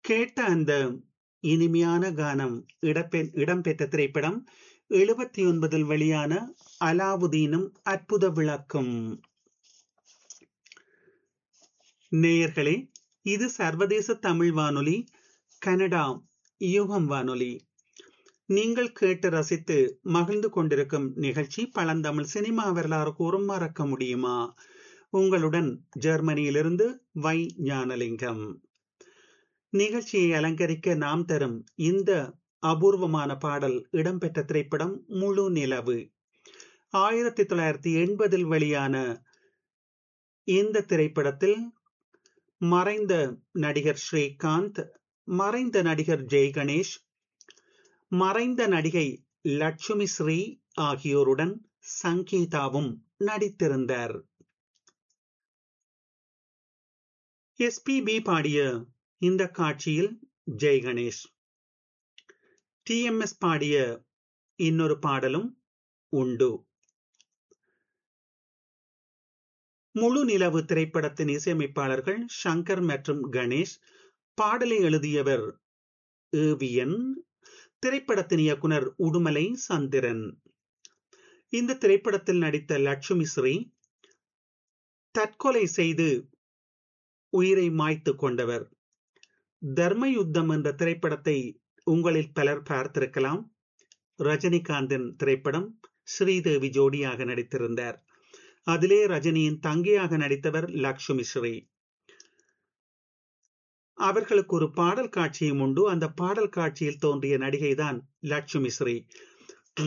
கேட்ட அந்த இனிமையான கானம் இடம்பெற்ற திரைப்படம் 79 வெளியான அலாவுதீனும் அற்புத விளக்கும். நேயர்களே, இது சர்வதேச தமிழ் வானொலி, கனடா யூகம் வானொலி. நீங்கள் கேட்டு ரசித்து மகிழ்ந்து கொண்டிருக்கும் நிகழ்ச்சி பழந்தமிழ் சினிமா வரலாறு கூறும் மறக்க முடியுமா? உங்களுடன் ஜெர்மனியிலிருந்து வை ஞானலிங்கம். நிகழ்ச்சியை அலங்கரிக்க நாம் தரும் இந்த அபூர்வமான பாடல் இடம்பெற்ற திரைப்படம் முழு நிலவு. 1980 வெளியான இந்த திரைப்படத்தில் மறைந்த நடிகர் ஸ்ரீகாந்த், மறைந்த நடிகர் ஜெய் கணேஷ், மறைந்த நடிகை லட்சுமி ஸ்ரீ ஆகியோருடன் சங்கீதாவும் நடித்திருந்தார். எஸ்பிபி பாடிய இந்த காட்சியில் ஜெய் கணேஷ், டிஎம்எஸ் பாடிய இன்னொரு பாடலும் உண்டு. முழு நிலவு திரைப்படத்தின் இசையமைப்பாளர்கள் சங்கர் மற்றும் கணேஷ். பாடலை எழுதியவர் ஏவிஎன். திரைப்படத்தின் இயக்குனர் உடுமலை சந்திரன். இந்த திரைப்படத்தில் நடித்த லட்சுமி ஸ்ரீ தற்கொலை செய்து உயிரை மாய்த்து கொண்டவர். தர்ம யுத்தம் என்ற திரைப்படத்தை உங்களில் பலர் பார்த்திருக்கலாம். ரஜினிகாந்தின் திரைப்படம். ஸ்ரீதேவி ஜோடியாக நடித்திருந்தார். அதிலே ரஜினியின் தங்கையாக நடித்தவர் லட்சுமி ஸ்ரீ. அவர்களுக்கு ஒரு பாடல் காட்சியும் உண்டு. அந்த பாடல் காட்சியில் தோன்றிய நடிகைதான் லட்சுமி ஸ்ரீ.